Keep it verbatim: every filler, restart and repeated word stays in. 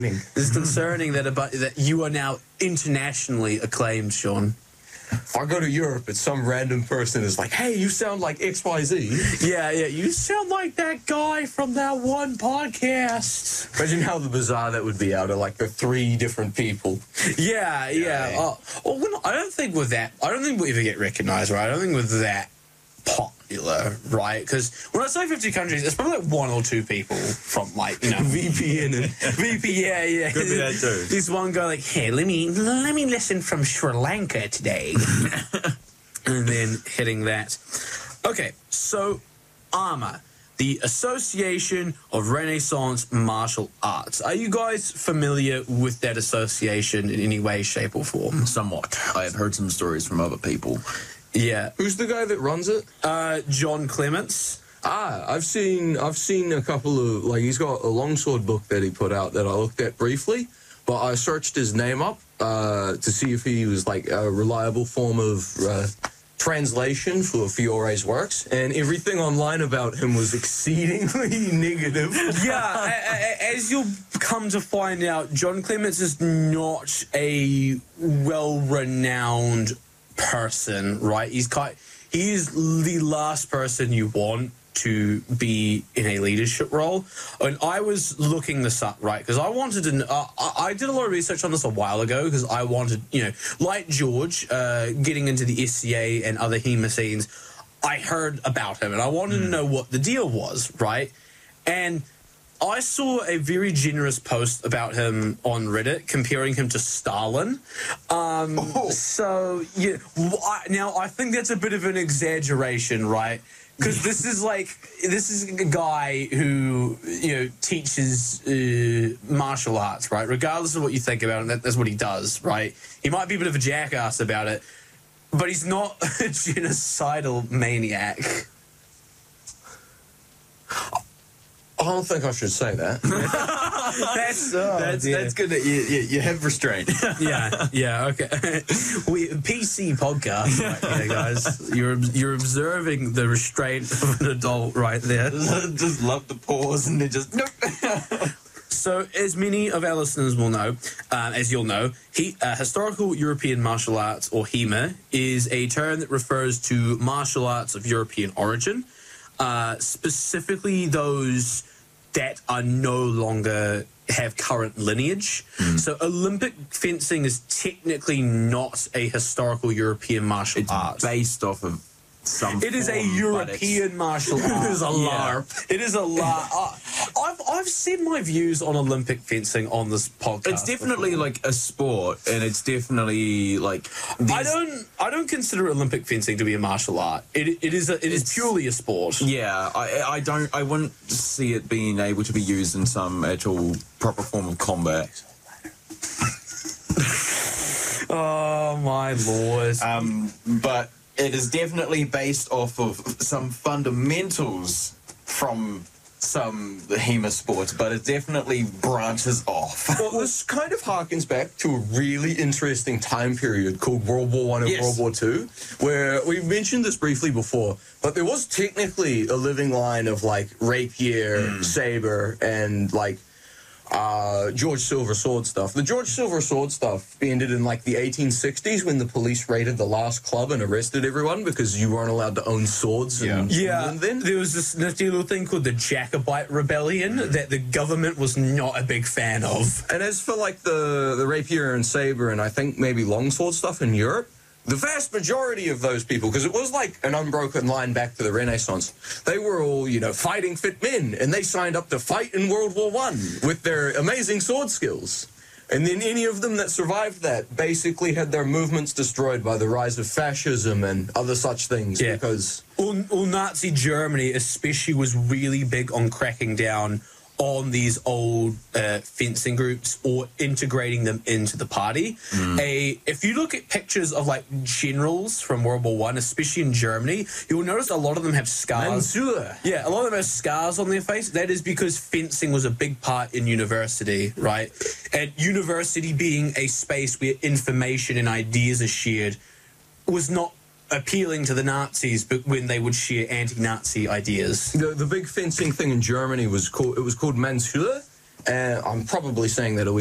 It's concerning that about that you are now internationally acclaimed, Sean. If I go to Europe and some random person is like, hey, you sound like X Y Z. Yeah, yeah, you sound like that guy from that one podcast. Imagine how the bizarre that would be out of like the three different people. Yeah, yeah. yeah. Uh, well, we're not, I don't think with that, I don't think we'll ever get recognized, right? I don't think with that popular, right? Because when I say fifty countries, it's probably like one or two people from like, you know, V P N and V P, yeah, yeah. Could be that too. This one guy like, hey, let me let me listen from Sri Lanka today, and then hitting that. Okay, so ARMA, the Association of Renaissance Martial Arts. Are you guys familiar with that association in any way, shape, or form? Somewhat. I have heard some stories from other people. Yeah. Who's the guy that runs it? Uh, John Clements. Ah, I've seen I've seen a couple of, like, he's got a longsword book that he put out that I looked at briefly, but I searched his name up uh, to see if he was, like, a reliable form of uh, translation for Fiore's works, and everything online about him was exceedingly negative. Yeah, as you'll come to find out, John Clements is not a well-renowned person, right? He's quite, he is the last person you want to be in a leadership role. And I was looking this up, right? Because I wanted to, uh, I did a lot of research on this a while ago because I wanted, you know, like George, uh, getting into the S C A and other HEMA scenes, I heard about him and I wanted mm. to know what the deal was, right? And I saw a very generous post about him on Reddit comparing him to Stalin. Um, oh. So, yeah, now I think that's a bit of an exaggeration, right? Because this is like, this is a guy who, you know, teaches uh, martial arts, right? Regardless of what you think about him, that, that's what he does, right? He might be a bit of a jackass about it, but he's not a genocidal maniac. I don't think I should say that. that's oh, that's dear. That's good that you, you, you have restraint. yeah, yeah, okay. We P C podcast, right here, guys. You're you're observing the restraint of an adult right there. Just love the pause and then just nope. So, as many of our listeners will know, um, as you'll know, he, uh, historical European martial arts, or HEMA, is a term that refers to martial arts of European origin, uh, specifically those that are no longer have current lineage. Mm. So Olympic fencing is technically not a historical European martial it's art. It's based off of some It is form, a European martial art. It is a LARP. Yeah. It is a LARP. Uh, I've, I've said my views on Olympic fencing on this podcast. It's definitely before. like a sport, and it's definitely like... I don't I don't consider Olympic fencing to be a martial art. It It is a, it is purely a sport. Yeah, I, I don't... I wouldn't see it being able to be used in some actual proper form of combat. Oh, my lord. Um, but... It is definitely based off of some fundamentals from some HEMA sports, but it definitely branches off. Well, this kind of harkens back to a really interesting time period called World War One and yes. World War Two, where we mentioned this briefly before, but there was technically a living line of, like, rapier, mm. saber, and, like, Uh, George Silver sword stuff. The George Silver sword stuff ended in, like, the eighteen sixties when the police raided the last club and arrested everyone because you weren't allowed to own swords yeah. in yeah. England then. There was this nifty little thing called the Jacobite Rebellion mm. that the government was not a big fan of. And as for, like, the, the rapier and saber and I think maybe longsword stuff in Europe, the vast majority of those people, because it was like an unbroken line back to the Renaissance, they were all, you know, fighting fit men, and they signed up to fight in World War One with their amazing sword skills. And then any of them that survived that basically had their movements destroyed by the rise of fascism and other such things. Yeah. Because all, all Nazi Germany especially was really big on cracking down on these old uh, fencing groups or integrating them into the party. Mm. A, if you look at pictures of, like, generals from World War One, especially in Germany, you'll notice a lot of them have scars. Mansour. Yeah, a lot of them have scars on their face. That is because fencing was a big part in university, right? And university being a space where information and ideas are shared was not appealing to the Nazis, but when they would share anti-Nazi ideas. The the big fencing thing in Germany was called it was called Mannschuhe, And I'm probably saying that a